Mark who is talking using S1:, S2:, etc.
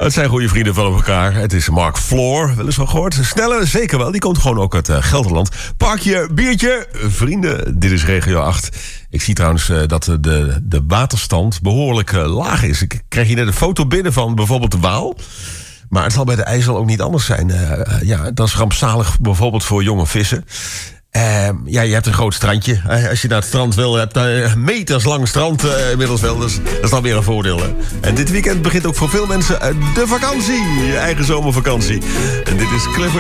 S1: Het zijn goede vrienden van elkaar. Het is Mark Floor, wel eens van gehoord. Snelle, zeker wel. Die komt gewoon ook uit Gelderland. Parkje, biertje. Vrienden, dit is Regio 8. Ik zie trouwens dat de waterstand behoorlijk laag is. Ik kreeg hier net een foto binnen van bijvoorbeeld de Waal. Maar het zal bij de IJssel ook niet anders zijn. Dat is rampzalig bijvoorbeeld voor jonge vissen. Je hebt een groot strandje. Als je naar het strand wil, je hebt een meterslang strand inmiddels wel. Dus dat is dan weer een voordeel. Hè? En dit weekend begint ook voor veel mensen de vakantie. Je eigen zomervakantie. En dit is Clifford.